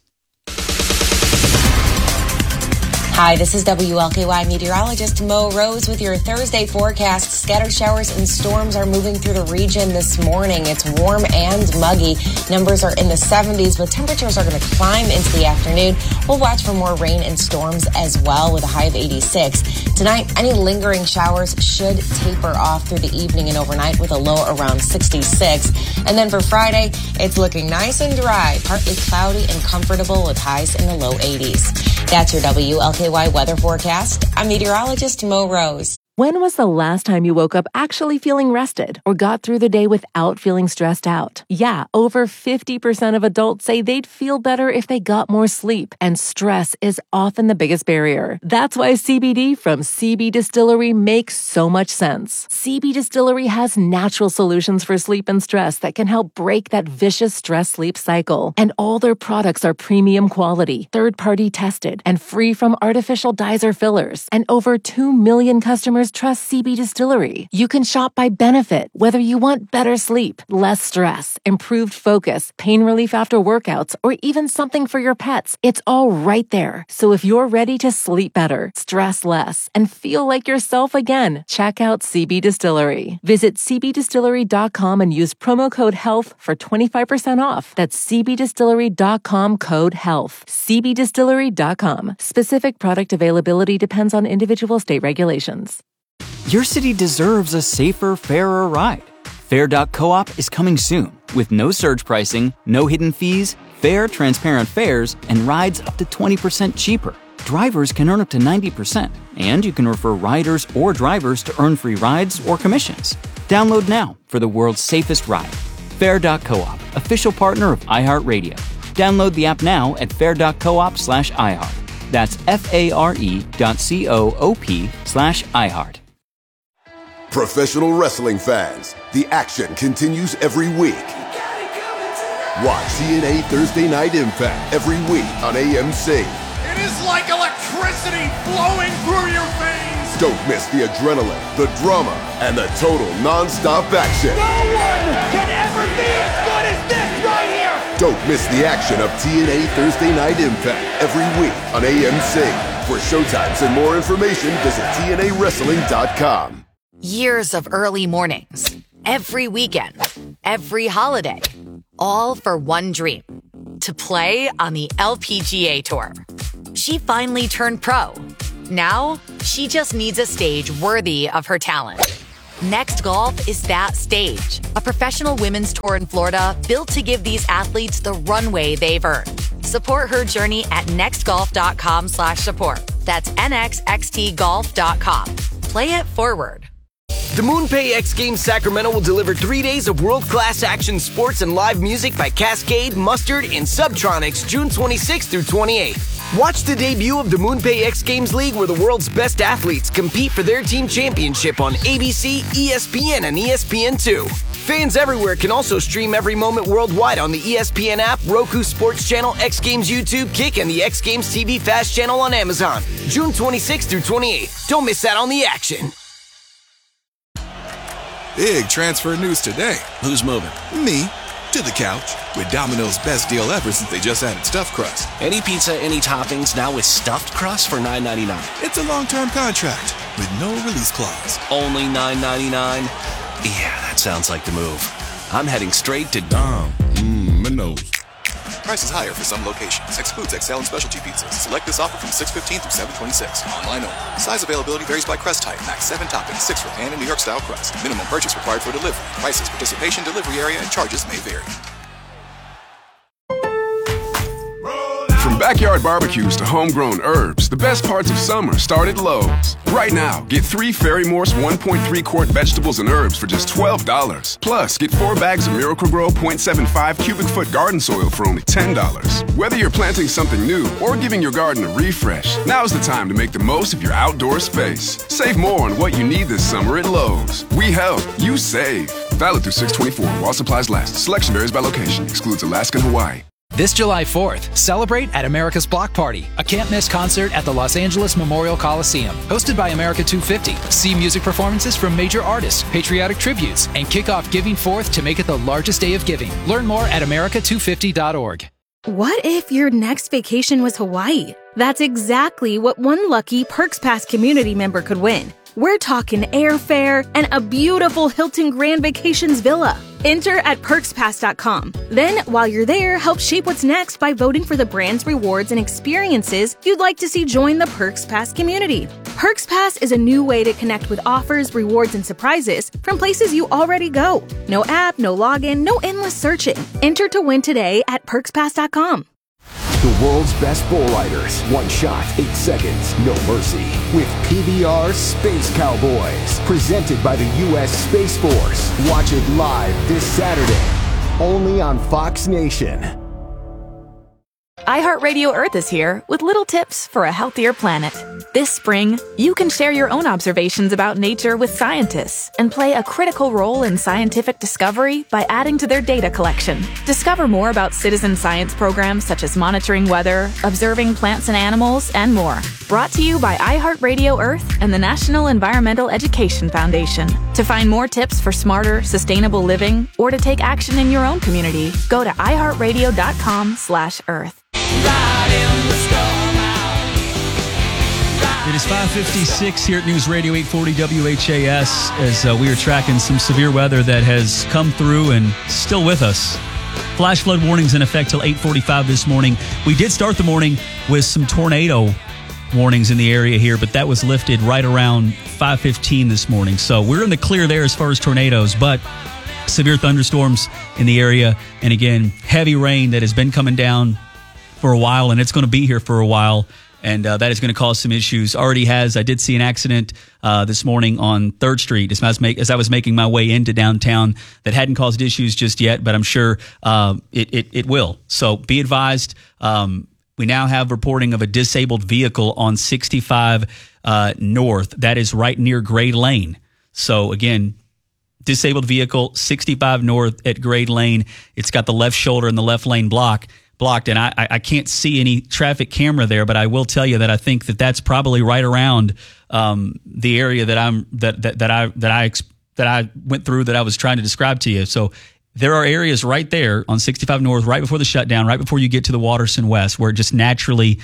Speaker 18: Hi, this is W L K Y meteorologist Mo Rose with your Thursday forecast. Scattered showers and storms are moving through the region this morning. It's warm and muggy. Numbers are in the seventies, but temperatures are going to climb into the afternoon. We'll watch for more rain and storms as well with a high of eighty-six. Tonight, any lingering showers should taper off through the evening and overnight with a low around sixty-six. And then for Friday, it's looking nice and dry, partly cloudy and comfortable with highs in the low eighties. That's your W L K Y weather forecast. I'm meteorologist Mo Rose.
Speaker 7: When was the last time you woke up actually feeling rested or got through the day without feeling stressed out? Yeah, over fifty percent of adults say they'd feel better if they got more sleep, and stress is often the biggest barrier. That's why C B D from C B Distillery makes so much sense. C B Distillery has natural solutions for sleep and stress that can help break that vicious stress-sleep cycle. And all their products are premium quality, third-party tested, and free from artificial dyes or fillers. And over two million customers trust C B Distillery. You can shop by benefit, whether you want better sleep, less stress, improved focus, pain relief after workouts, or even something for your pets. It's all right there. So if you're ready to sleep better, stress less, and feel like yourself again, check out C B Distillery. Visit C B distillery dot com and use promo code HEALTH for twenty-five percent off. That's C B distillery dot com code HEALTH. C B distillery dot com. Specific product availability depends on individual state regulations.
Speaker 8: Your city deserves a safer, fairer ride. Fair dot coop is coming soon with no surge pricing, no hidden fees, fair, transparent fares, and rides up to twenty percent cheaper. Drivers can earn up to ninety percent, and you can refer riders or drivers to earn free rides or commissions. Download now for the world's safest ride. Fair dot coop, official partner of iHeartRadio. Download the app now at fair dot coop slash iHeart. That's F-A-R-E dot C-O-O-P slash iHeart.
Speaker 11: Professional wrestling fans, the action continues every week. Watch T N A Thursday Night Impact every week on A M C.
Speaker 12: It is like electricity flowing through your veins.
Speaker 11: Don't miss the adrenaline, the drama, and the total non-stop action.
Speaker 12: No one can ever be as good as this right here.
Speaker 11: Don't miss the action of T N A Thursday Night Impact every week on A M C. For showtimes and more information, visit T N A wrestling dot com.
Speaker 9: Years of early mornings, every weekend, every holiday, all for one dream, to play on the L P G A Tour. She finally turned pro. Now, she just needs a stage worthy of her talent. Next Golf is that stage, a professional women's tour in Florida built to give these athletes the runway they've earned. Support her journey at nextgolf.com slash support. That's N X X T golf dot com. Play it forward.
Speaker 10: The MoonPay X Games Sacramento will deliver three days of world-class action sports and live music by Cascade, Mustard, and Subtronics June twenty-sixth through twenty-eighth. Watch the debut of the MoonPay X Games League, where the world's best athletes compete for their team championship on A B C, E S P N, and E S P N two. Fans everywhere can also stream every moment worldwide on the E S P N app, Roku Sports Channel, X Games YouTube, Kick, and the X Games T V Fast Channel on Amazon. June twenty-sixth through twenty-eighth. Don't miss out on the action.
Speaker 15: Big transfer news today.
Speaker 16: Who's moving?
Speaker 15: Me. To the couch. With Domino's best deal ever since they just added stuffed crust.
Speaker 16: Any pizza, any toppings, now with stuffed crust for nine ninety-nine.
Speaker 15: It's a long-term contract with no release clause.
Speaker 16: Only nine ninety-nine? Yeah, that sounds like the move. I'm heading straight to Dom.
Speaker 21: Mmm, Minos.
Speaker 15: Prices higher for some locations. Excludes X L and specialty pizzas. Select this offer from six fifteen through seven twenty-six. Online only. Size availability varies by crust type. Max seven toppings, six for pan and New York style crust. Minimum purchase required for delivery. Prices, participation, delivery area, and charges may vary.
Speaker 14: From backyard barbecues to homegrown herbs, the best parts of summer start at Lowe's. Right now, get three Fairy Morse one point three quart vegetables and herbs for just twelve dollars. Plus, get four bags of Miracle-Gro point seven five cubic foot garden soil for only ten dollars. Whether you're planting something new or giving your garden a refresh, now's the time to make the most of your outdoor space. Save more on what you need this summer at Lowe's. We help, you save. Valid through six twenty-four while supplies last. Selection varies by location. Excludes Alaska and Hawaii.
Speaker 13: This July fourth, celebrate at America's Block Party, a can't-miss concert at the Los Angeles Memorial Coliseum. Hosted by America two fifty. See music performances from major artists, patriotic tributes, and kick off Giving Fourth to make it the largest day of giving. Learn more at america two fifty dot org.
Speaker 1: What if your next vacation was Hawaii? That's exactly what one lucky Perks Pass community member could win. We're talking airfare and a beautiful Hilton Grand Vacations villa. Enter at perks pass dot com. Then, while you're there, help shape what's next by voting for the brands, rewards, and experiences you'd like to see join the Perks Pass community. Perks Pass is a new way to connect with offers, rewards, and surprises from places you already go. No app, no login, no endless searching. Enter to win today at perks pass dot com.
Speaker 2: The world's best bull riders. One shot, eight seconds, no mercy. With P B R Space Cowboys. Presented by the U S Space Force. Watch it live this Saturday. Only on Fox Nation.
Speaker 7: iHeartRadio Earth is here with little tips for a healthier planet. This spring, you can share your own observations about nature with scientists and play a critical role in scientific discovery by adding to their data collection. Discover more about citizen science programs such as monitoring weather, observing plants and animals, and more. Brought to you by iHeartRadio Earth and the National Environmental Education Foundation. To find more tips for smarter, sustainable living or to take action in your own community, go to iHeartRadio.com slash Earth.
Speaker 3: It is five fifty-six here at News Radio eight forty W H A S as uh, we are tracking some severe weather that has come through and still with us. Flash flood warnings in effect till eight forty-five this morning. We did start the morning with some tornado warnings in the area here, but that was lifted right around five fifteen this morning. So we're in the clear there as far as tornadoes, but severe thunderstorms in the area. And again, heavy rain that has been coming down for a while, and it's going to be here for a while. And uh, that is going to cause some issues. Already has. I did see an accident uh, this morning on third Street as I, was make, as I was making my way into downtown that hadn't caused issues just yet, but I'm sure uh, it, it, it will. So be advised. Um, We now have reporting of a disabled vehicle on sixty-five uh, North. That is right near Grade Lane. So again, disabled vehicle, sixty-five North at Grade Lane. It's got the left shoulder and the left lane block blocked, and I, I can't see any traffic camera there, but I will tell you that I think that that's probably right around um, the area that I'm that, that that I that I that I went through that I was trying to describe to you. So there are areas right there on sixty-five North, right before the shutdown, right before you get to the Watterson West, where it just naturally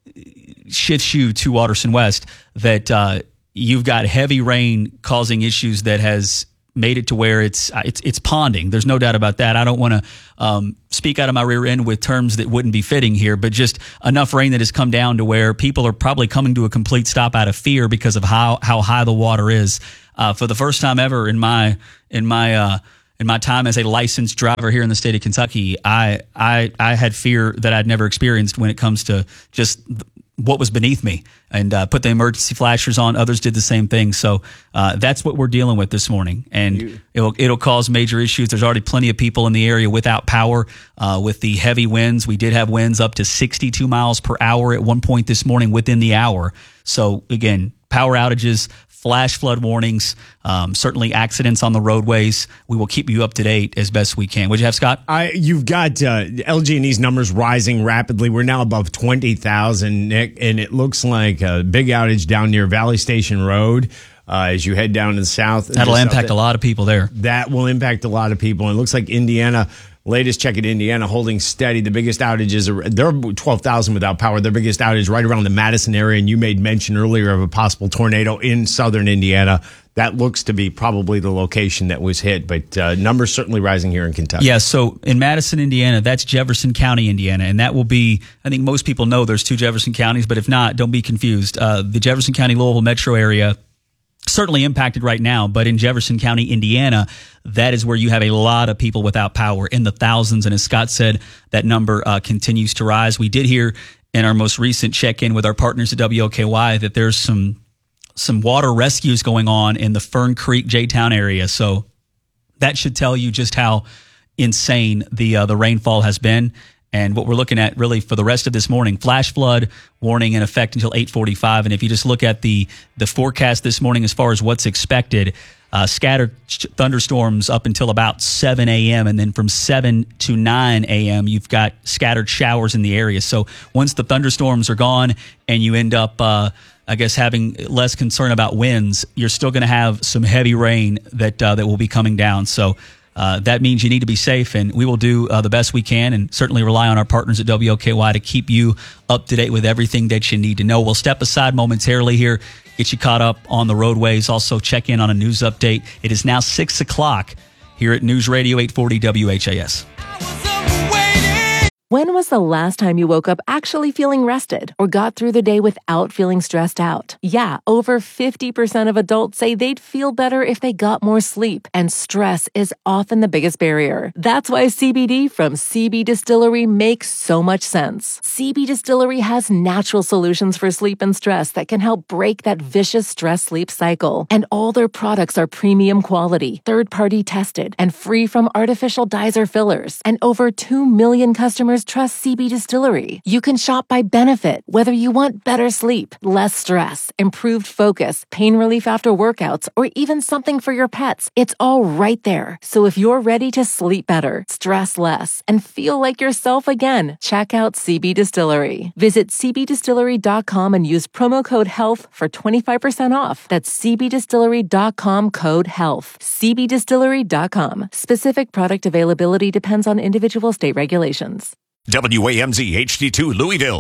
Speaker 3: shifts you to Watterson West, that uh, you've got heavy rain causing issues that has made it to where it's it's it's ponding. There's no doubt about that. I don't want to um, speak out of my rear end with terms that wouldn't be fitting here, but just enough rain that has come down to where people are probably coming to a complete stop out of fear because of how how high the water is. Uh, for the first time ever in my in my uh, in my time as a licensed driver here in the state of Kentucky, I I I had fear that I'd never experienced when it comes to just what was beneath me, and uh, put the emergency flashers on. Others did the same thing. So uh, that's what we're dealing with this morning, and you. it'll it'll cause major issues. There's already plenty of people in the area without power uh, with the heavy winds. We did have winds up to sixty-two miles per hour at one point this morning within the hour. So again, power outages, flash flood warnings, um, certainly accidents on the roadways. We will keep you up to date as best we can. What'd you have, Scott?
Speaker 4: I, you've got uh, L G and E's numbers rising rapidly. We're now above twenty thousand, Nick, and it looks like a big outage down near Valley Station Road uh, as you head down to the south.
Speaker 3: That'll impact a lot of people there.
Speaker 4: That will impact a lot of people. And it looks like Indiana, latest check at Indiana, holding steady. The biggest outages are, there are twelve thousand without power. Their biggest outage right around the Madison area. And you made mention earlier of a possible tornado in southern Indiana. That looks to be probably the location that was hit, but uh, numbers certainly rising here in Kentucky.
Speaker 3: Yeah, so in Madison, Indiana, that's Jefferson County, Indiana, and that will be, I think most people know there's two Jefferson counties, but if not, don't be confused. Uh, the Jefferson County, Louisville metro area, certainly impacted right now, but in Jefferson County, Indiana, that is where you have a lot of people without power in the thousands. And as Scott said, that number uh, continues to rise. We did hear in our most recent check-in with our partners at W O K Y that there's some some water rescues going on in the Fern Creek, J-Town area. So that should tell you just how insane the uh, the rainfall has been. And what we're looking at really for the rest of this morning, flash flood warning in effect until eight forty-five. And if you just look at the the forecast this morning as far as what's expected, uh, scattered thunderstorms up until about seven a.m. And then from seven to nine a.m., you've got scattered showers in the area. So once the thunderstorms are gone and you end up, uh, I guess, having less concern about winds, you're still going to have some heavy rain that uh, that will be coming down. So Uh, that means you need to be safe, and we will do uh, the best we can and certainly rely on our partners at W O K Y to keep you up to date with everything that you need to know. We'll step aside momentarily here, get you caught up on the roadways, also check in on a news update. It is now six o'clock here at News Radio eight forty W H A S.
Speaker 7: When was the last time you woke up actually feeling rested or got through the day without feeling stressed out? Yeah, over fifty percent of adults say they'd feel better if they got more sleep, and stress is often the biggest barrier. That's why C B D from C B Distillery makes so much sense. C B Distillery has natural solutions for sleep and stress that can help break that vicious stress-sleep cycle. And all their products are premium quality, third-party tested, and free from artificial dyes or fillers. And over two million customers trust C B Distillery. You can shop by benefit, whether you want better sleep, less stress, improved focus, pain relief after workouts, or even something for your pets. It's all right there. So if you're ready to sleep better, stress less, and feel like yourself again, check out C B Distillery. Visit c b distillery dot com and use promo code HEALTH for twenty-five percent off. That's c b distillery dot com, code HEALTH. c b distillery dot com. Specific product availability depends on individual state regulations.
Speaker 19: W A M Z H D two Louisville.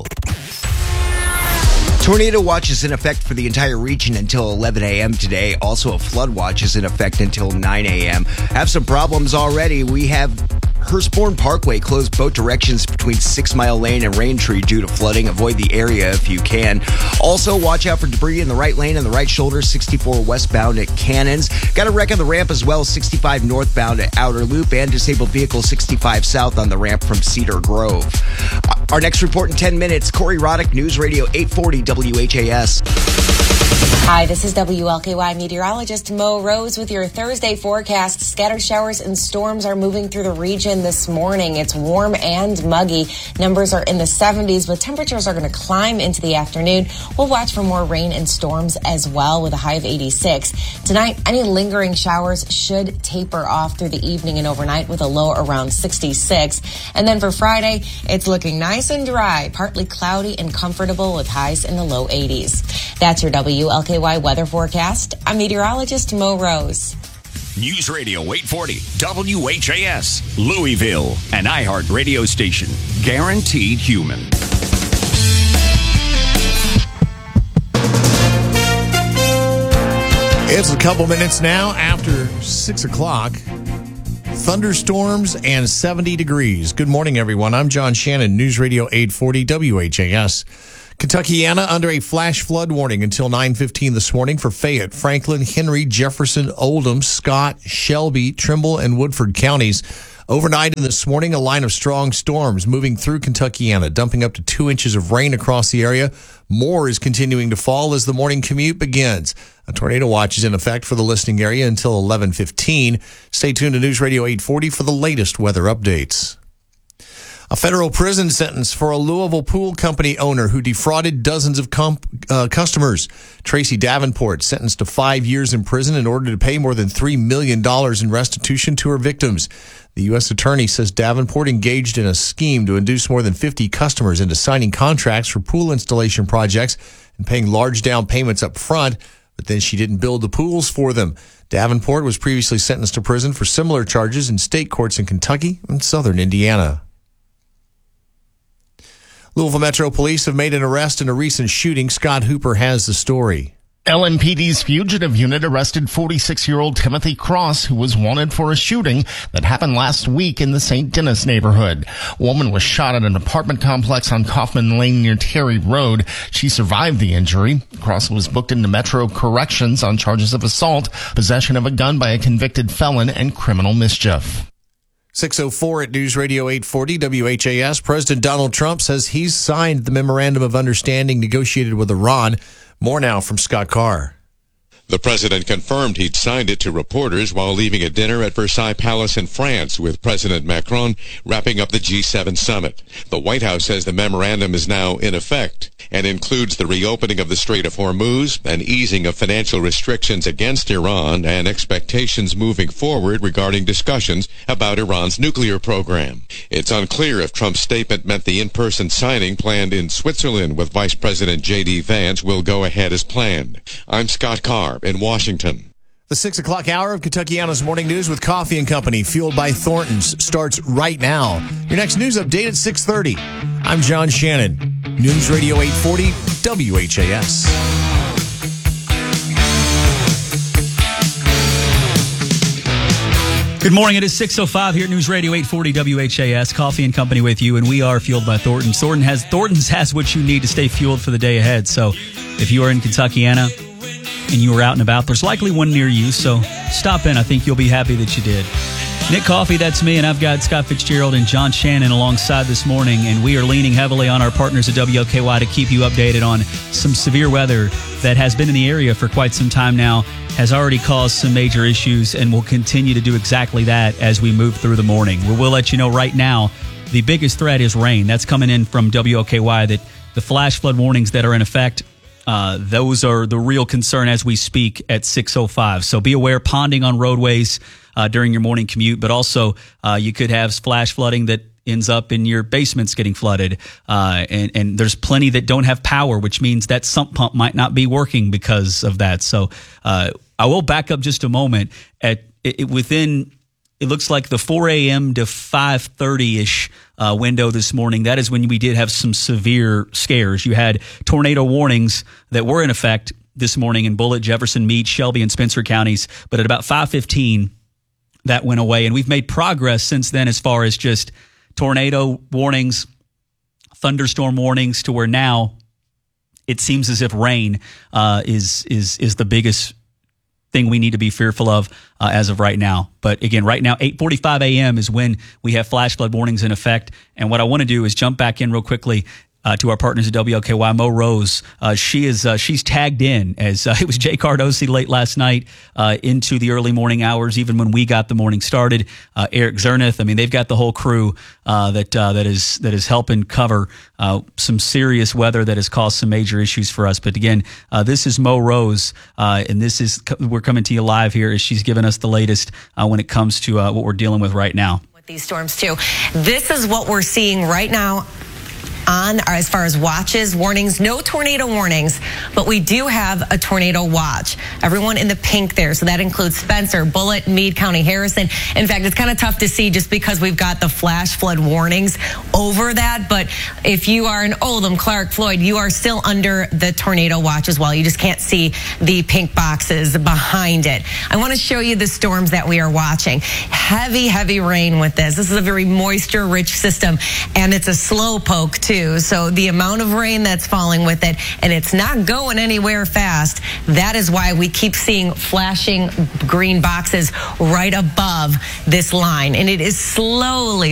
Speaker 6: Tornado watch is in effect for the entire region until eleven a.m. today. Also, a flood watch is in effect until nine a.m. Have some problems already. We have Hurstbourne Parkway closed both directions between Six Mile Lane and Raintree due to flooding. Avoid the area if you can. Also, watch out for debris in the right lane and the right shoulder, sixty-four westbound at Cannons. Got a wreck on the ramp as well, sixty-five northbound at Outer Loop, and disabled vehicle sixty-five south on the ramp from Cedar Grove. Our next report in ten minutes, Corey Roddick, News Radio eight forty W H A S.
Speaker 18: Hi, this is W L K Y meteorologist Mo Rose with your Thursday forecast. Scattered showers and storms are moving through the region this morning. It's warm and muggy. Numbers are in the seventies, but temperatures are going to climb into the afternoon. We'll watch for more rain and storms as well with a high of eighty-six. Tonight, any lingering showers should taper off through the evening and overnight with a low around sixty-six. And then for Friday, it's looking nice and dry, partly cloudy and comfortable with highs in the low eighties. That's your W L K Y weather forecast. I'm meteorologist Mo Rose.
Speaker 19: News Radio eight forty W H A S, Louisville, an iHeart radio station. Guaranteed human.
Speaker 5: It's a couple minutes now after six o'clock. Thunderstorms and seventy degrees. Good morning, everyone. I'm John Shannon, News Radio eight forty W H A S. Kentuckiana under a flash flood warning until nine fifteen this morning for Fayette, Franklin, Henry, Jefferson, Oldham, Scott, Shelby, Trimble, and Woodford counties. Overnight and this morning, a line of strong storms moving through Kentuckiana, dumping up to two inches of rain across the area. More is continuing to fall as the morning commute begins. A tornado watch is in effect for the listening area until eleven fifteen. Stay tuned to News Radio eight forty for the latest weather updates. A federal prison sentence for a Louisville pool company owner who defrauded dozens of comp, uh, customers. Tracy Davenport sentenced to five years in prison in order to pay more than three million dollars in restitution to her victims. The U S attorney says Davenport engaged in a scheme to induce more than fifty customers into signing contracts for pool installation projects and paying large down payments up front, but then she didn't build the pools for them. Davenport was previously sentenced to prison for similar charges in state courts in Kentucky and southern Indiana. Louisville Metro Police have made an arrest in a recent shooting. Scott Hooper has the story.
Speaker 20: L M P D's fugitive unit arrested forty-six-year-old Timothy Cross, who was wanted for a shooting that happened last week in the Saint Denis neighborhood. A woman was shot at an apartment complex on Kaufman Lane near Terry Road. She survived the injury. Cross was booked into Metro Corrections on charges of assault, possession of a gun by a convicted felon, and criminal mischief.
Speaker 5: six oh four at News Radio eight forty W H A S. President Donald Trump says he's signed the memorandum of understanding negotiated with Iran. More now from Scott Carr.
Speaker 17: The president confirmed he'd signed it to reporters while leaving a dinner at Versailles Palace in France with President Macron wrapping up the G seven summit. The White House says the memorandum is now in effect and includes the reopening of the Strait of Hormuz, an easing of financial restrictions against Iran, and expectations moving forward regarding discussions about Iran's nuclear program. It's unclear if Trump's statement meant the in-person signing planned in Switzerland with Vice President J D Vance will go ahead as planned. I'm Scott Carr in Washington.
Speaker 5: The six o'clock hour of Kentuckiana's Morning News with Coffee and Company, fueled by Thornton's, starts right now. Your next news update at six thirty. I'm John Shannon, News Radio eight forty W H A S.
Speaker 3: Good morning. It is six oh five here at News Radio eight forty W H A S. Coffee and Company with you, and we are fueled by Thornton's. Thornton has, Thornton's has what you need to stay fueled for the day ahead. So if you are in Kentuckiana and you were out and about, there's likely one near you, so stop in. I think you'll be happy that you did. Nick Coffey, that's me, and I've got Scott Fitzgerald and John Shannon alongside this morning, and we are leaning heavily on our partners at W L K Y to keep you updated on some severe weather that has been in the area for quite some time now, has already caused some major issues, and will continue to do exactly that as we move through the morning. We will let you know right now the biggest threat is rain. That's coming in from W L K Y, that the flash flood warnings that are in effect, Uh, those are the real concern as we speak at six oh five. So be aware, ponding on roadways uh, during your morning commute, but also uh, you could have flash flooding that ends up in your basements getting flooded. Uh, and, and there's plenty that don't have power, which means that sump pump might not be working because of that. So uh, I will back up just a moment. At it, it, within, it looks like the four a.m. to five thirty-ish Uh, window this morning, that is when we did have some severe scares. You had tornado warnings that were in effect this morning in Bullitt, Jefferson, Meade, Shelby, and Spencer counties. But at about five fifteen, that went away. And we've made progress since then as far as just tornado warnings, thunderstorm warnings, to where now it seems as if rain uh, is is is the biggest thing we need to be fearful of uh, as of right now. But again, right now, eight forty-five a.m. is when we have flash flood warnings in effect. And what I want to do is jump back in real quickly Uh, to our partners at W L K Y, Mo Rose. Uh, she is uh, she's tagged in as uh, it was Jay Cardosi late last night uh, into the early morning hours, even when we got the morning started. Uh, Eric Zerneth. I mean, they've got the whole crew uh, that uh, that is that is helping cover uh, some serious weather that has caused some major issues for us. But again, uh, this is Mo Rose, uh, and this is we're coming to you live here as she's giving us the latest uh, when it comes to uh, what we're dealing with right now.
Speaker 18: With these storms too, this is what we're seeing right now. On as far as watches, warnings, no tornado warnings, but we do have a tornado watch. Everyone in the pink there, so that includes Spencer, Bullitt, Meade County, Harrison. In fact, it's kind of tough to see just because we've got the flash flood warnings over that, but if you are in Oldham, Clark, Floyd, you are still under the tornado watch as well. You just can't see the pink boxes behind it. I want to show you the storms that we are watching. Heavy, heavy rain with this. This is a very moisture-rich system, and it's a slow poke too. So the amount of rain that's falling with it, and it's not going anywhere fast. That is why we keep seeing flashing green boxes right above this line. And it is slowly